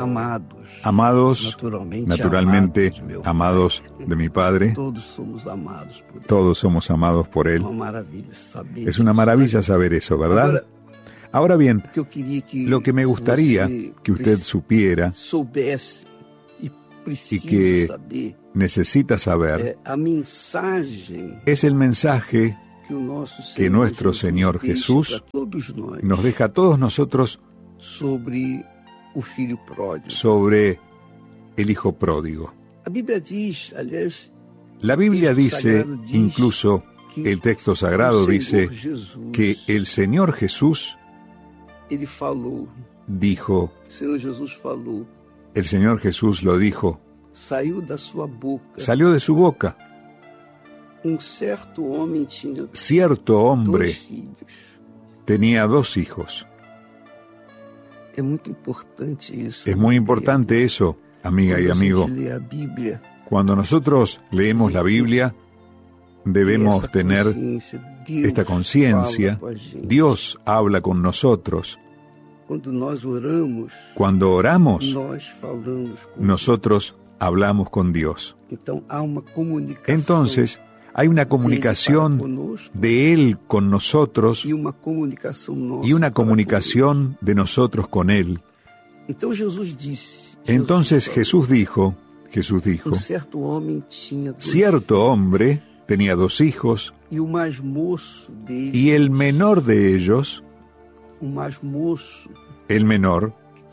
Amados, naturalmente amados de mi Padre. Todos somos amados por Él. Es una maravilla saber eso, ¿verdad? Ahora bien, lo que me gustaría que usted supiera y que necesita saber es el mensaje que nuestro Señor Jesús nos deja a todos nosotros sobre el Hijo Pródigo. La Biblia dice, incluso el texto sagrado dice, que el Señor Jesús dijo, el Señor Jesús lo dijo, salió de su boca. Cierto hombre tenía 2 hijos. Es muy importante eso, amiga y amigo. Cuando nosotros leemos la Biblia, debemos tener esta conciencia. Dios habla con nosotros. Cuando oramos, nosotros hablamos con Dios. Entonces, hay una comunicación de Él con nosotros y una comunicación de nosotros con Él. Entonces Jesús dijo, cierto hombre tenía 2 hijos y el menor de ellos, el menor,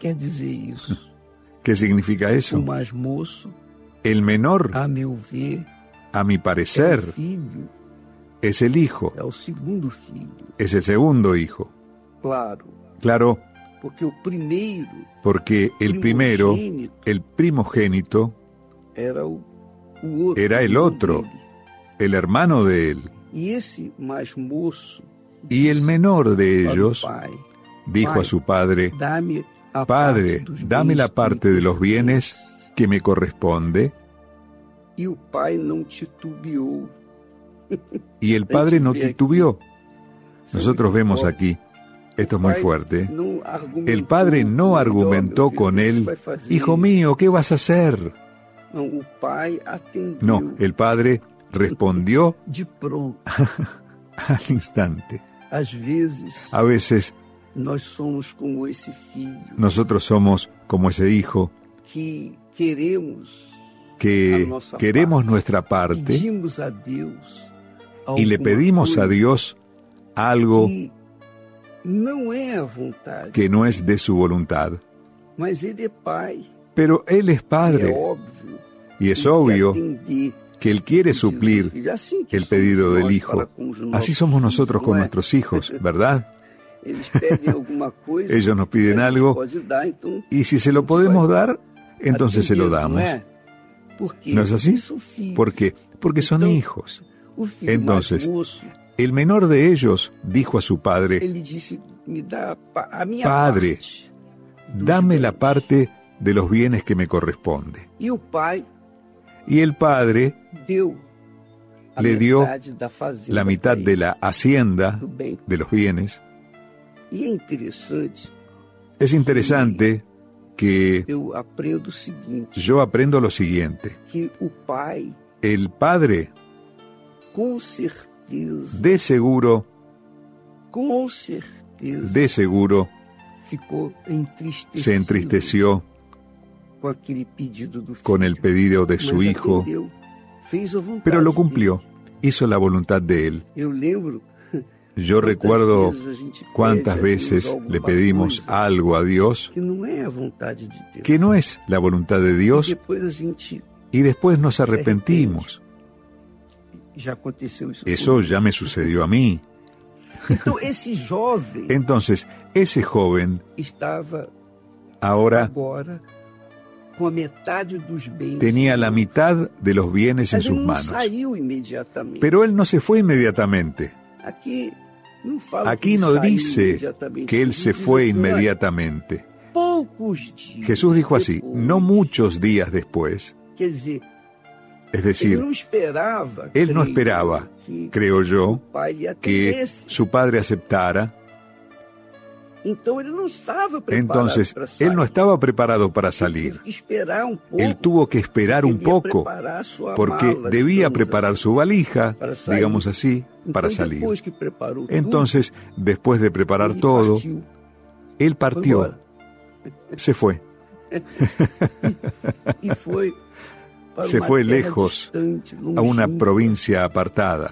¿qué significa eso? El menor, a mi parecer, es el hijo, es el segundo hijo. Claro, porque el primero, el primogénito, era el otro, el hermano de él. Y el menor de ellos dijo a su padre, Padre, dame la parte de los bienes que me corresponde. Y el padre no titubeó. Nosotros vemos aquí, esto es muy fuerte, el padre no argumentó con él, hijo mío, ¿qué vas a hacer? No, el padre respondió al instante. A veces nosotros somos como ese hijo que queremos nuestra parte y le pedimos a Dios algo que no es de su voluntad. Pero Él es Padre y es obvio que Él quiere suplir el pedido del Hijo. Así somos nosotros con nuestros hijos, ¿verdad? Ellos nos piden algo y si se lo podemos dar, entonces se lo damos. ¿No es así? ¿Por qué? Porque son hijos. Entonces, el menor de ellos dijo a su padre, Padre, dame la parte de los bienes que me corresponde. Y el padre le dio la mitad de la hacienda, de los bienes. Es interesante que yo aprendo lo siguiente. El padre de seguro se entristeció con el pedido de su hijo, pero lo cumplió, hizo la voluntad de él. Yo recuerdo cuántas veces le pedimos algo a Dios que no es la voluntad de Dios y después nos arrepentimos. Eso ya me sucedió a mí. Entonces, ese joven ahora tenía la mitad de los bienes en sus manos. Pero él no se fue inmediatamente. Aquí no dice que él se fue inmediatamente. Jesús dijo así, no muchos días después. Es decir, él no esperaba, creo yo, que su padre aceptara Entonces, él no estaba preparado para salir. Él tuvo que esperar un poco, porque debía preparar su valija, digamos así, para salir. Entonces, después de preparar todo, él partió, se fue. Se fue lejos, a una provincia apartada.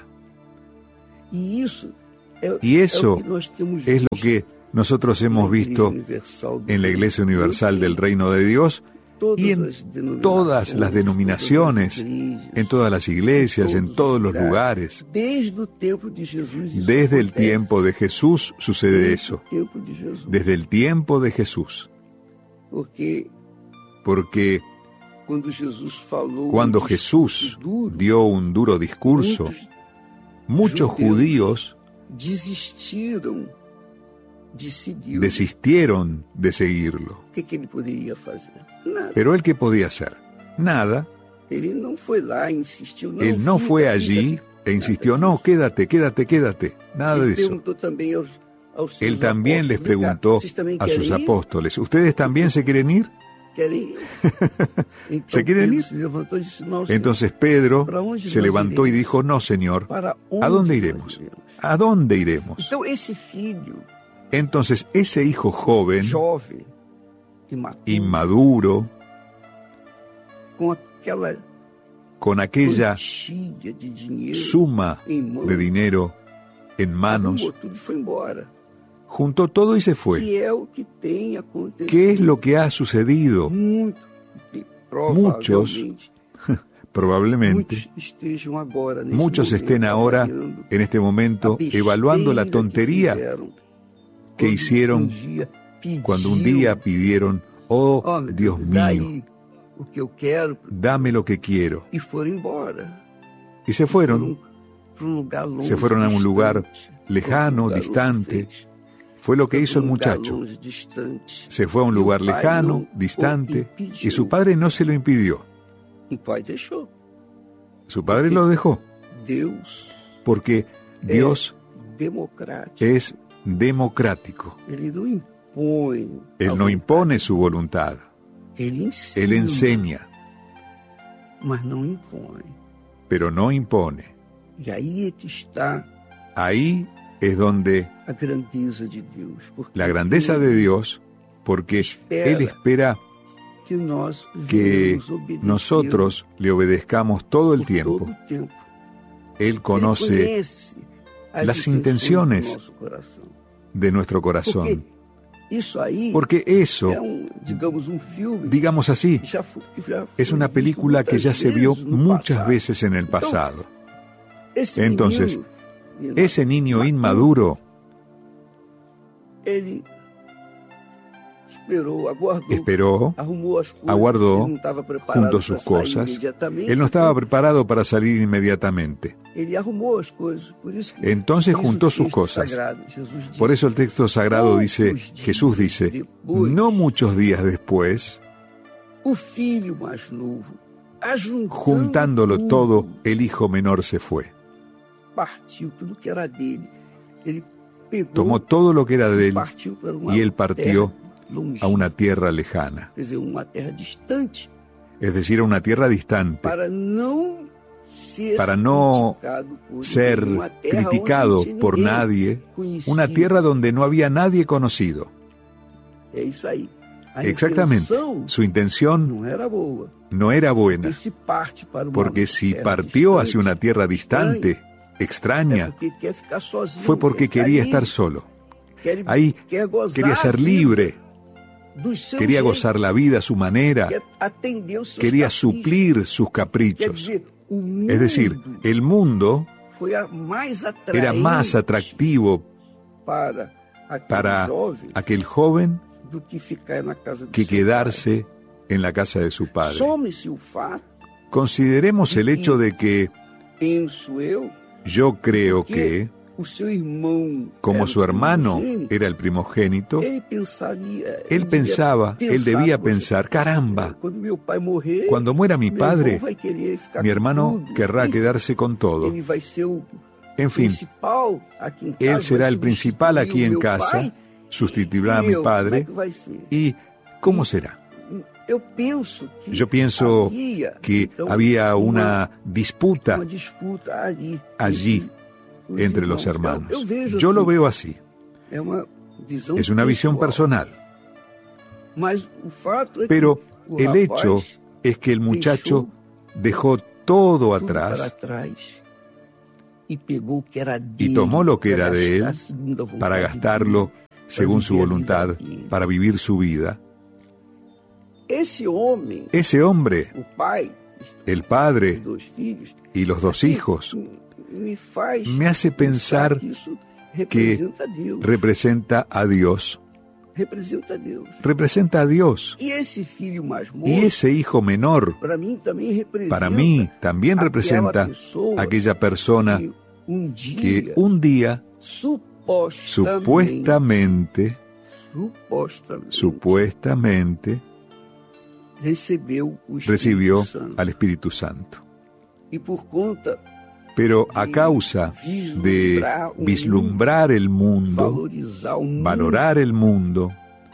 Y eso es lo que nosotros hemos visto en la Iglesia Universal del Reino de Dios y en todas las denominaciones, en todas las iglesias, en todos los lugares. Desde el tiempo de Jesús sucede eso. Desde el tiempo de Jesús. Porque cuando Jesús dio un duro discurso, muchos judíos desistieron de seguirlo. Pero él, ¿qué podía hacer? Nada. Él no fue allí e insistió, no, quédate. Nada de eso. Él también les preguntó a sus apóstoles, ¿ustedes también se quieren ir? ¿Se quieren ir? Entonces Pedro se levantó y dijo, no, Señor, ¿a dónde iremos? ¿A dónde iremos? Entonces ese hijo joven, inmaduro, con aquella suma de dinero en manos, juntó todo y se fue. ¿Qué es lo que ha sucedido? Muchos, probablemente, muchos estén ahora, en este momento, evaluando la tontería que hicieron cuando un día pidieron, oh Dios mío, dame lo que quiero. Y se fueron. Se fueron a un lugar lejano, distante. Fue lo que hizo el muchacho. Se fue a un lugar lejano, distante, y su padre no se lo impidió. Su padre lo dejó. Porque Dios es democrático. Él no impone su voluntad. Él enseña. Pero no impone. Ahí es donde la grandeza de Dios, porque Él espera que nosotros le obedezcamos todo el tiempo. Él conoce las intenciones de nuestro corazón. Porque eso, digamos así, es una película que ya se vio muchas veces en el pasado. Entonces, ese niño inmaduro esperó, aguardó, juntó sus cosas. Él no estaba preparado para salir inmediatamente. Entonces juntó sus cosas. Por eso el texto sagrado dice, Jesús dice, no muchos días después, juntándolo todo, el hijo menor se fue. Tomó todo lo que era de él y él partió a una tierra lejana, es decir, a una tierra distante, para no ser criticado por nadie, una tierra donde no había nadie conocido. Exactamente, su intención no era buena, porque si partió hacia una tierra distante, extraña, fue porque quería estar solo. Ahí quería ser libre, quería gozar la vida a su manera, quería suplir sus caprichos. Es decir, el mundo era más atractivo para aquel joven que quedarse en la casa de su padre. Consideremos el hecho de que yo creo que, como su hermano era el primogénito, él debía pensar, caramba, cuando muera mi padre, mi hermano querrá quedarse con todo. En fin, él será el principal aquí en casa, sustituirá a mi padre. ¿Y cómo será? Yo pienso que había una disputa allí entre los hermanos. Yo lo veo así. Es una visión personal. Pero el hecho es que el muchacho dejó todo atrás y tomó lo que era de él para gastarlo según su voluntad, para vivir su vida. Ese hombre, el padre y los dos hijos, me hace pensar que representa a Dios. Representa a Dios. Y ese hijo menor, para mí, también representa aquella persona que un día, supuestamente, recibió al Espíritu Santo. Pero a causa de vislumbrar el mundo, valorar el mundo,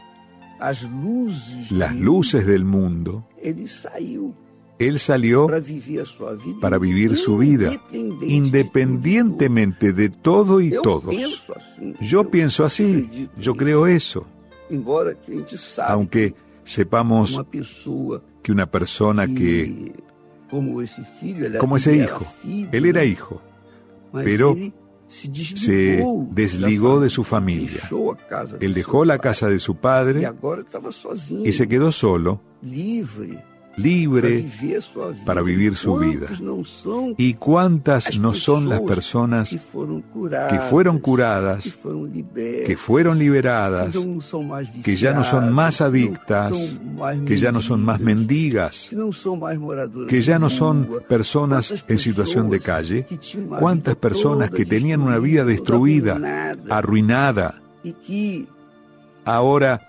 las luces del mundo, él salió para vivir su vida, independientemente de todo y todos. Yo pienso así, yo creo eso. Aunque sepamos que una persona que, como ese hijo, él era hijo, pero se desligó de su familia. Él dejó la casa de su padre y se quedó solo, libre para vivir su vida. ¿Y cuántas no son las personas que fueron curadas, que fueron liberadas, que ya no son más adictas, que ya no son más mendigas, que ya no son personas en situación de calle? ¿Cuántas personas que tenían una vida destruida, arruinada, ahora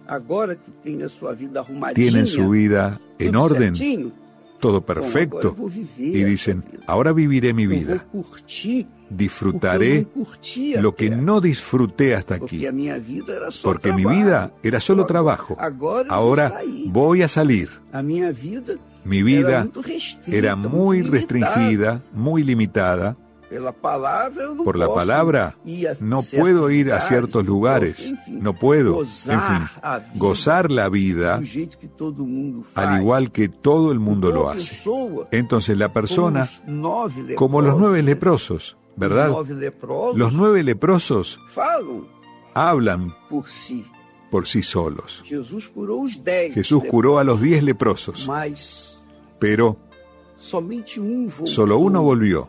tienen su vida en orden, todo perfecto, y dicen, ahora viviré mi vida, disfrutaré lo que no disfruté hasta aquí, porque mi vida era solo trabajo, ahora voy a salir. Mi vida era muy restringida, muy limitada. Por la palabra no puedo ir a ciertos lugares, no puedo, en fin, gozar la vida al igual que todo el mundo lo hace. Entonces la persona, como los 9 leprosos, ¿verdad? Los 9 leprosos hablan por sí solos. Jesús curó a los 10 leprosos, pero solo uno volvió.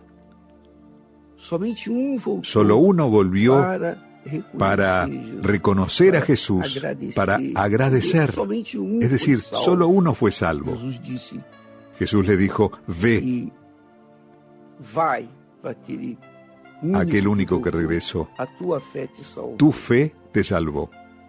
Solo uno volvió para reconocer a Jesús, para agradecer. Es decir, solo uno fue salvo. Jesús le dijo, ve. Aquel único que regresó. Tu fe te salvó.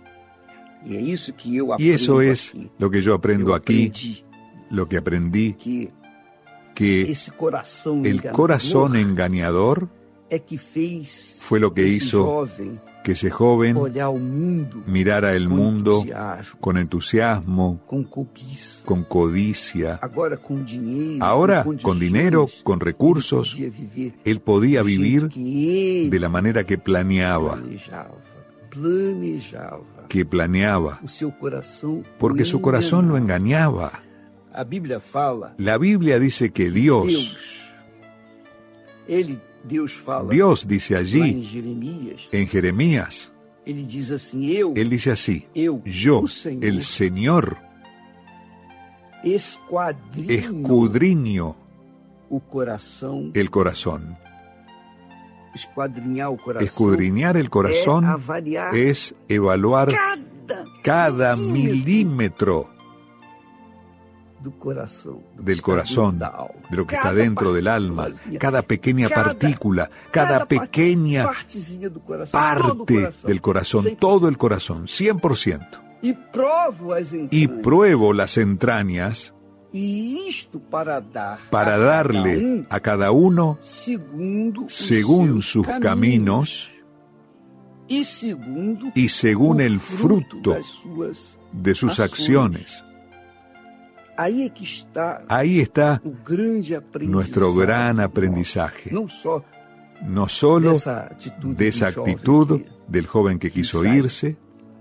Y eso es lo que yo aprendo aquí, lo que aprendí, que el corazón engañador fue lo que hizo que ese joven mirara el mundo con entusiasmo, con codicia. Ahora, con dinero, con recursos, él podía vivir de la manera que planeaba, porque su corazón lo engañaba. La Biblia dice que Dios dice allí, en Jeremías, Él dice así, yo, el Señor, escudriño el corazón. Escudriñar el corazón es evaluar cada milímetro del corazón, de lo que está dentro del alma, cada pequeña partícula, cada pequeña parte del corazón, todo el corazón, 100%. Y pruebo las entrañas para darle a cada uno, según sus caminos, y según el fruto de sus acciones. Ahí está nuestro gran aprendizaje, no solo de esa actitud del joven que quiso irse,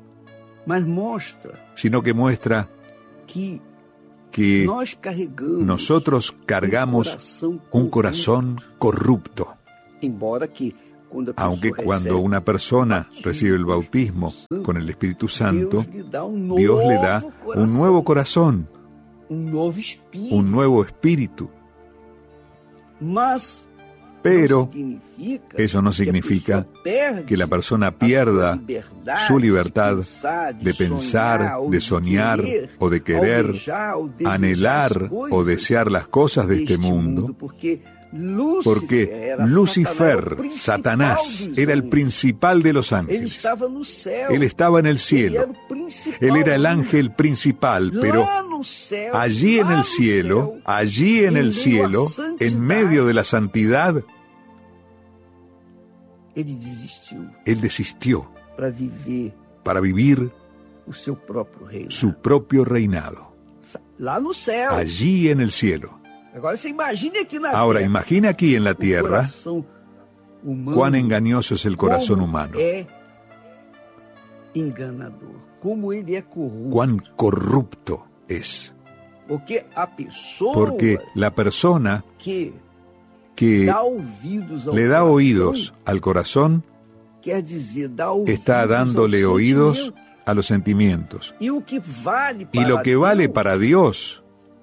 sino que muestra que nosotros cargamos un corazón corrupto. Aunque cuando una persona recibe el bautismo con el Espíritu Santo, Dios le da un nuevo corazón, un nuevo espíritu. Pero eso no significa que la persona pierda su libertad de pensar, de soñar o de querer, anhelar o desear las cosas de este mundo. Porque Lucifer, Satanás, era el principal de los ángeles. Él estaba en el cielo. Él era el ángel principal, pero allí en el cielo, en medio de la santidad, él desistió para vivir su propio reinado. Allí en el cielo. Ahora, imagine aquí en la tierra cuán engañoso es el corazón humano. Cuán corrupto es. Porque la persona que le da oídos al corazón está dándole oídos a los sentimientos. Y lo que vale para Dios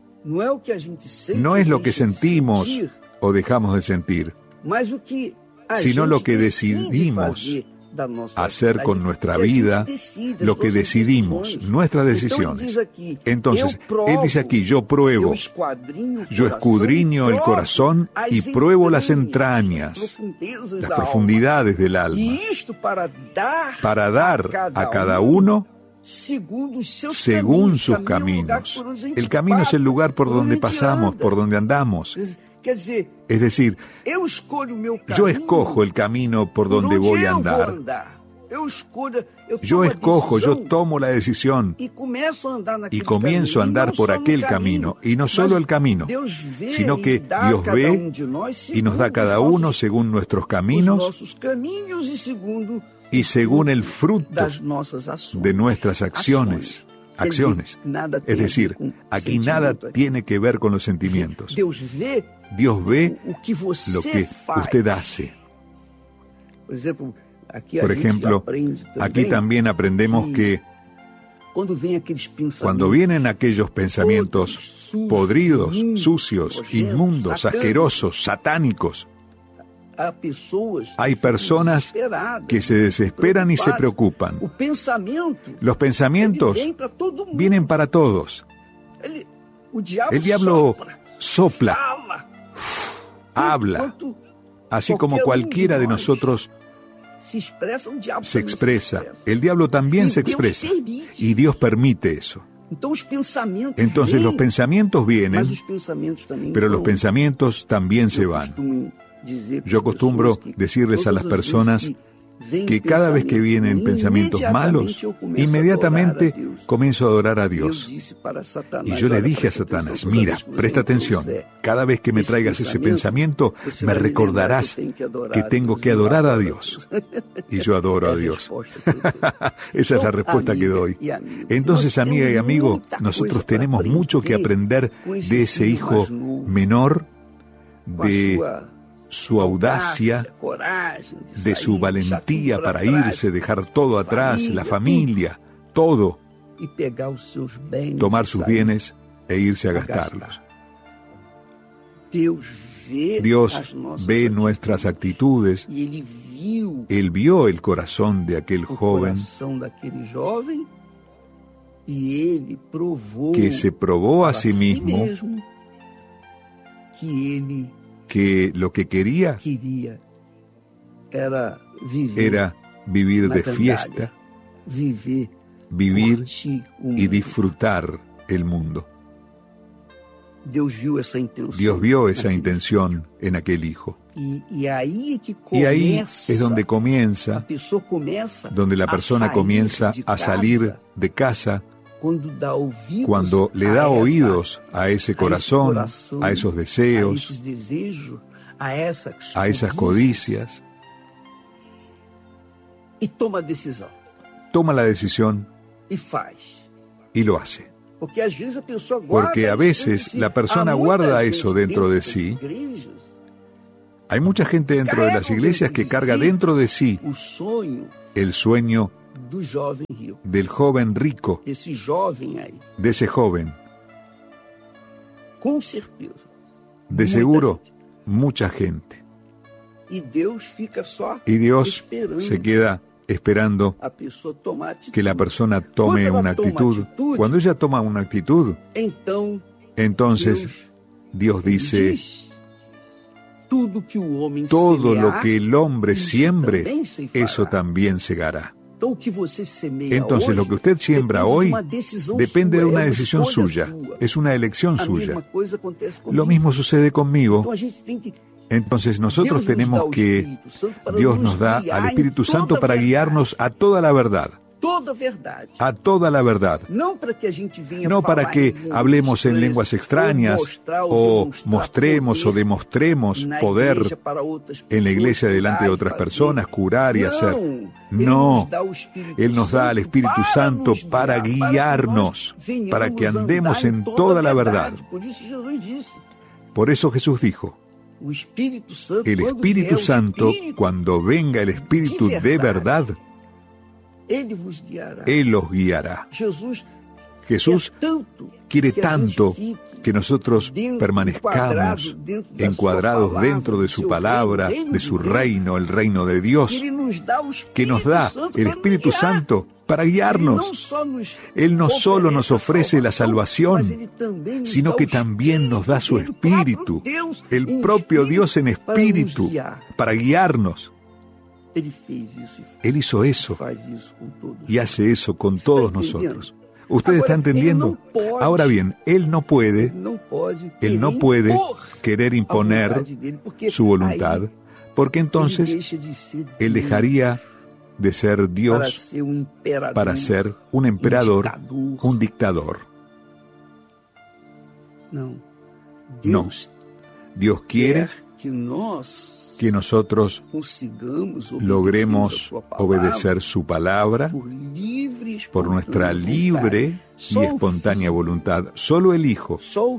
no es lo que sentimos o dejamos de sentir, sino lo que decidimos hacer con nuestra vida, lo que decidimos, nuestras decisiones. Entonces, él dice aquí, yo pruebo, yo escudriño el corazón y pruebo las entrañas, las profundidades del alma, para dar a cada uno según sus caminos. El camino es el lugar por donde pasamos, por donde andamos. Es decir, yo escojo el camino por donde voy a andar. Yo escojo, yo tomo la decisión y comienzo a andar por aquel camino. Y no solo el camino, sino que Dios ve y nos da a cada uno según nuestros caminos y según el fruto de nuestras acciones. Es decir, aquí nada tiene que ver con los sentimientos. Dios ve lo que usted hace. Por ejemplo, aquí también aprendemos que cuando vienen aquellos pensamientos podridos, sucios, inmundos, asquerosos, satánicos, hay personas que se desesperan y se preocupan. Los pensamientos vienen para todos. El diablo sopla, habla, así como cualquiera de nosotros se expresa. El diablo también se expresa y Dios permite eso. Entonces los pensamientos vienen, pero los pensamientos también se van. Yo acostumbro decirles a las personas que cada vez que vienen pensamientos malos, inmediatamente comienzo a adorar a Dios. Y yo le dije a Satanás, mira, presta atención, cada vez que me traigas ese pensamiento, me recordarás que tengo que adorar a Dios. Y yo adoro a Dios. Esa es la respuesta que doy. Entonces, amiga y amigo, nosotros tenemos mucho que aprender de ese hijo menor, de su audacia, de su valentía para irse, dejar todo atrás, la familia, todo, tomar sus bienes e irse a gastarlos. Dios ve nuestras actitudes. Él vio el corazón de aquel joven que se probó a sí mismo que lo que quería era vivir de fiesta, vivir y disfrutar el mundo. Dios vio esa intención en aquel hijo. Y ahí es donde comienza, donde la persona comienza a salir de casa, cuando le da oídos a ese corazón, a esos deseos, a esas codicias, toma la decisión y lo hace. Porque a veces la persona guarda eso dentro de sí. Hay mucha gente dentro de las iglesias que carga dentro de sí el sueño del joven rico, de ese joven. De seguro, mucha gente. Y Dios se queda esperando que la persona tome una actitud. Cuando ella toma una actitud, entonces Dios dice: todo lo que el hombre siembre, eso también segará. Entonces lo que usted siembra hoy depende de una decisión suya, es una elección suya. Lo mismo sucede conmigo. Entonces nosotros tenemos que, Dios nos da al Espíritu Santo para guiarnos a toda la verdad. A toda la verdad. No para que hablemos en lenguas extrañas o mostremos o demostremos poder en la iglesia delante de otras personas, curar y hacer. No, Él nos da al Espíritu Santo para guiarnos, para que andemos en toda la verdad. Por eso Jesús dijo: el Espíritu Santo, cuando venga el Espíritu de verdad, Él los guiará. Jesús quiere tanto que nosotros permanezcamos encuadrados dentro de su palabra, de su reino, el reino de Dios, que nos da el Espíritu Santo para guiarnos. Él no solo nos ofrece la salvación, sino que también nos da su Espíritu, el propio Dios en Espíritu, para guiarnos. Él hizo eso y hace eso con todos nosotros. ¿Usted está entendiendo? Ahora bien, Él no puede querer imponer su voluntad, porque entonces Él dejaría de ser Dios para ser un emperador, un dictador. No. Dios quiere que nosotros logremos obedecer su palabra por nuestra libre y espontánea voluntad. Solo el Hijo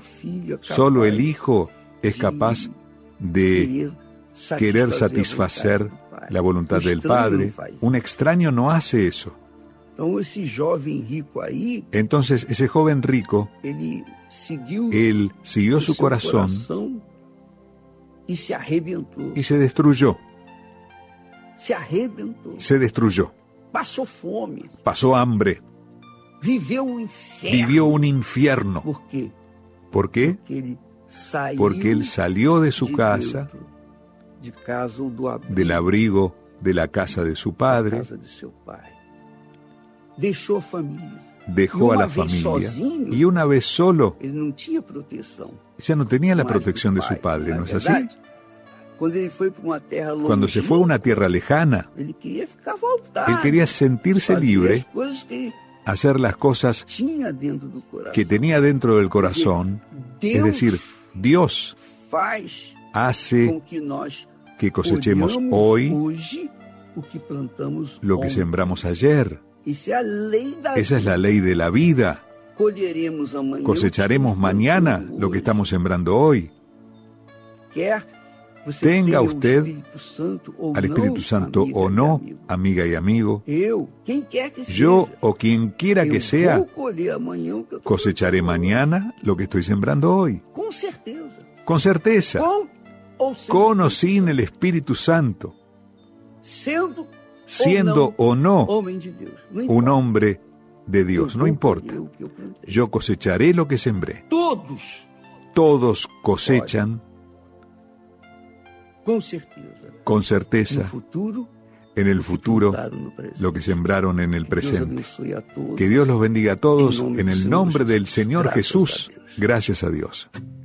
es capaz de querer satisfacer la voluntad del Padre. Un extraño no hace eso. Entonces ese joven rico, él siguió su corazón y se destruyó. Se destruyó. Pasó hambre. Vivió un infierno. ¿Por qué? Porque él salió de su casa, del abrigo de la casa de su padre, dejó a la familia, y una vez solo ya no tenía la protección de su padre, ¿no es así? Cuando se fue a una tierra lejana, él quería sentirse libre, hacer las cosas que tenía dentro del corazón. Es decir, Dios hace que cosechemos hoy lo que sembramos ayer. Esa es la ley de la vida. Cosecharemos mañana lo que estamos sembrando hoy. Tenga usted al Espíritu Santo o no, amiga y amigo, yo o quien quiera que sea, cosecharé mañana lo que estoy sembrando hoy. Con certeza. Con o sin el Espíritu Santo. Siendo o no un hombre de Dios, no importa. Yo cosecharé lo que sembré. Todos cosechan con certeza en el futuro lo que sembraron en el presente. Que Dios los bendiga a todos en el nombre del Señor Jesús. Gracias a Dios.